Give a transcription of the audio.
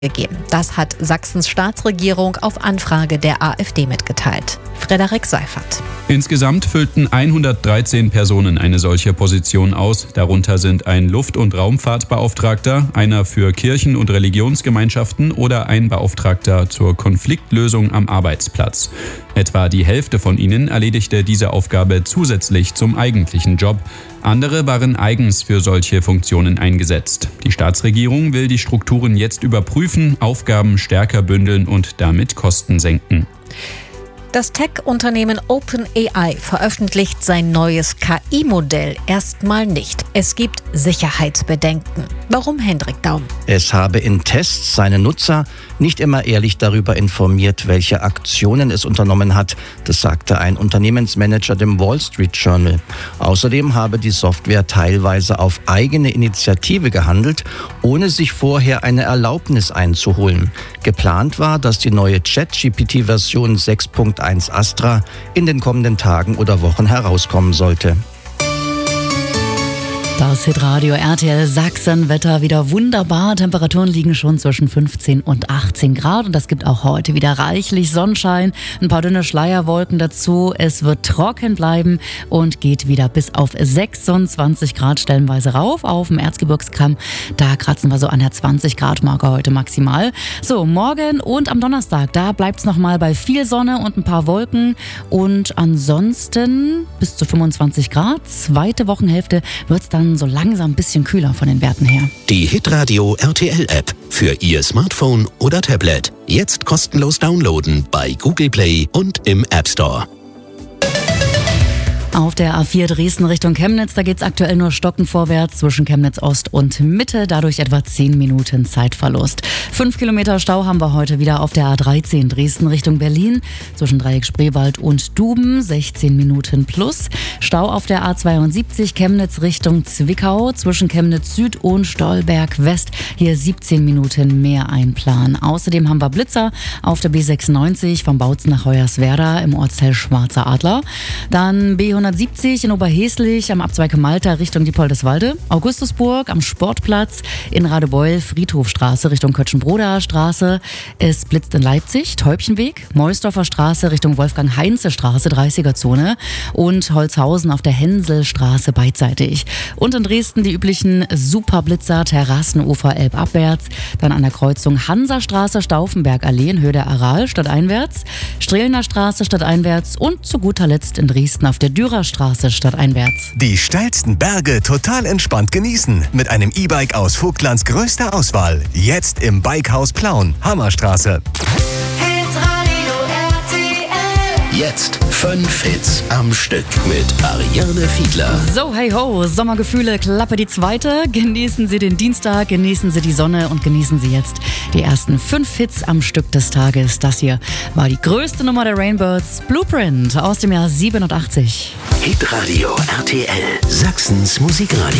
gegeben. Das hat Sachsens Staatsregierung auf Anfrage der AfD mitgeteilt. Frederik Seifert. Insgesamt füllten 113 Personen eine solche Position aus. Darunter sind ein Luft- und Raumfahrtbeauftragter, einer für Kirchen- und Religionsgemeinschaften oder ein Beauftragter zur Konfliktlösung am Arbeitsplatz. Etwa die Hälfte von ihnen erledigte diese Aufgabe zusätzlich zum eigentlichen Job. Andere waren eigens für solche Funktionen eingesetzt. Die Staatsregierung will die Strukturen jetzt überprüfen, Aufgaben stärker bündeln und damit Kosten senken. Das Tech-Unternehmen OpenAI veröffentlicht sein neues KI-Modell erstmal nicht. Es gibt Sicherheitsbedenken. Warum, Hendrik Daum? Es habe in Tests seine Nutzer nicht immer ehrlich darüber informiert, welche Aktionen es unternommen hat. Das sagte ein Unternehmensmanager dem Wall Street Journal. Außerdem habe die Software teilweise auf eigene Initiative gehandelt, ohne sich vorher eine Erlaubnis einzuholen. Geplant war, dass die neue ChatGPT-Version 6.1 Astra in den kommenden Tagen oder Wochen herauskommen sollte. Das Hitradio RTL Sachsen, Wetter wieder wunderbar. Temperaturen liegen schon zwischen 15 und 18 Grad und das gibt auch heute wieder reichlich Sonnenschein. Ein paar dünne Schleierwolken dazu. Es wird trocken bleiben und geht wieder bis auf 26 Grad stellenweise rauf. Auf dem Erzgebirgskamm, da kratzen wir so an der 20 Grad Marke heute maximal. So, morgen und am Donnerstag, da bleibt es nochmal bei viel Sonne und ein paar Wolken. Und ansonsten bis zu 25 Grad. Zweite Wochenhälfte wird es dann so langsam ein bisschen kühler von den Werten her. Die Hitradio RTL App für Ihr Smartphone oder Tablet. Jetzt kostenlos downloaden bei Google Play und im App Store. Auf der A4 Dresden Richtung Chemnitz, da geht's aktuell nur stockend vorwärts zwischen Chemnitz Ost und Mitte, dadurch etwa 10 Minuten Zeitverlust. 5 Kilometer Stau haben wir heute wieder auf der A13 Dresden Richtung Berlin, zwischen Dreieck Spreewald und Duben, 16 Minuten plus. Stau auf der A72 Chemnitz Richtung Zwickau, zwischen Chemnitz Süd und Stolberg West, hier 17 Minuten mehr einplanen. Außerdem haben wir Blitzer auf der B96 vom Bautzen nach Hoyerswerda im Ortsteil Schwarzer Adler. Dann B170 in Oberheslich am Abzweig Malta Richtung Diepoldeswalde, Augustusburg am Sportplatz, in Radebeul Friedhofstraße Richtung Kötschenbroda Straße. Es blitzt in Leipzig, Täubchenweg, Meusdorfer Straße Richtung Wolfgang-Heinze-Straße, 30er-Zone und Holzhausen auf der Hänselstraße beidseitig. Und in Dresden die üblichen Superblitzer, Terrassenufer Elbabwärts, dann an der Kreuzung Hansastraße, Stauffenberg-Allee in Höhe der Aral stadteinwärts, Strehlener Straße stadteinwärts und zu guter Letzt in Dresden auf der Dürerstraße stadteinwärts. Die steilsten Berge total entspannt genießen mit einem E-Bike aus Vogtlands größter Auswahl. Jetzt im Bikehaus Plauen, Hammerstraße. Jetzt 5 Hits am Stück mit Ariane Fiedler. So, hey ho, Sommergefühle, Klappe die zweite. Genießen Sie den Dienstag, genießen Sie die Sonne und genießen Sie jetzt die ersten 5 Hits am Stück des Tages. Das hier war die größte Nummer der Rainbirds, Blueprint aus dem Jahr 87. Hitradio RTL, Sachsens Musikradio.